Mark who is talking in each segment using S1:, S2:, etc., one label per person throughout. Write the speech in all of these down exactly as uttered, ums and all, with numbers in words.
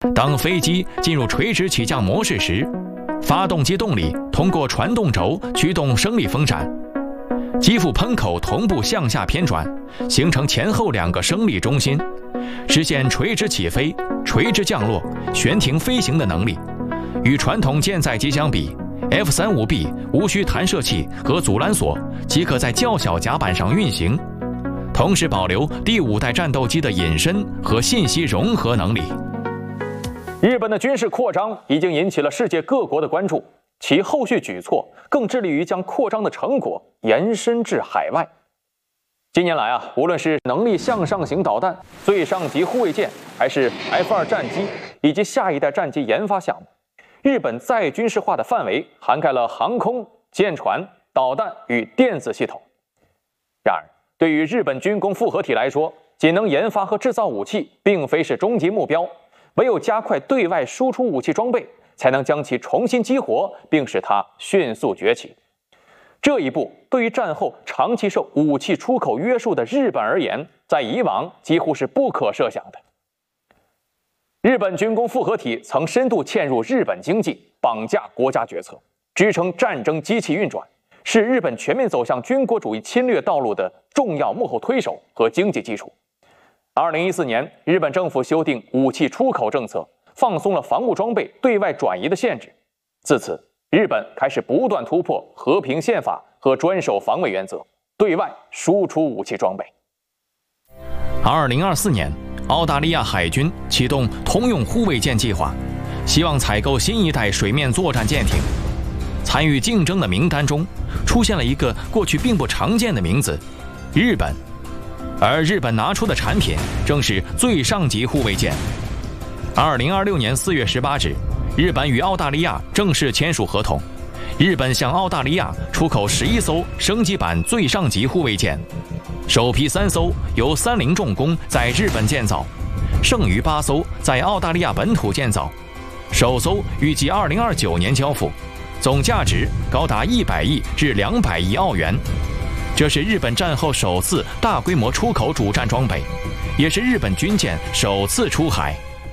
S1: 当飞机进入垂直起降模式时，发动机动力通过传动轴驱动升力风扇，机腹喷口同步向下偏转，形成前后两个升力中心，实现垂直起飞、垂直降落、悬停飞行的能力。与传统舰载机相比 ，F 三十五 B 无需弹射器和阻拦索即可在较小甲板上运行，同时保留第五代战斗机的隐身和信息融合能力。
S2: 日本的军事扩张已经引起了世界各国的关注，其后续举措更致力于将扩张的成果延伸至海外。近年来啊，无论是能力向上型导弹、最上级护卫舰，还是 F 二 战机以及下一代战机研发项目，日本再军事化的范围涵盖了航空、舰船、导弹与电子系统。然而，对于日本军工复合体来说，仅能研发和制造武器并非是终极目标，唯有加快对外输出武器装备，才能将其重新激活，并使它迅速崛起。这一步对于战后长期受武器出口约束的日本而言，在以往几乎是不可设想的。日本军工复合体曾深度嵌入日本经济，绑架国家决策，支撑战争机器运转，是日本全面走向军国主义侵略道路的重要幕后推手和经济基础。二零一四年，日本政府修订武器出口政策，放松了防务装备对外转移的限制。自此，日本开始不断突破和平宪法和专守防卫原则，对外输出武器装备。
S1: 二零二四年，澳大利亚海军启动通用护卫舰计划，希望采购新一代水面作战舰艇。参与竞争的名单中，出现了一个过去并不常见的名字——日本。而日本拿出的产品正是最上级护卫舰。二零二六年四月十八日，日本与澳大利亚正式签署合同，日本向澳大利亚出口十一艘升级版最上级护卫舰，首批三艘由三菱重工在日本建造，剩余八艘在澳大利亚本土建造，首艘预计二零二九年交付，总价值高达一百亿至两百亿澳元。这是日本战后首次大规模出口主战装备，也是日本军舰首次出海。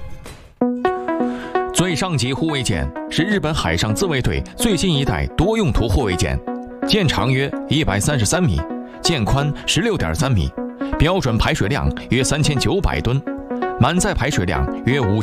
S1: 最上级护卫舰是日本海上自卫队最新一代多用途护卫舰，舰长约一百三十三米，舰宽十六点三米，标准排水量约三千九百吨，满载排水量约五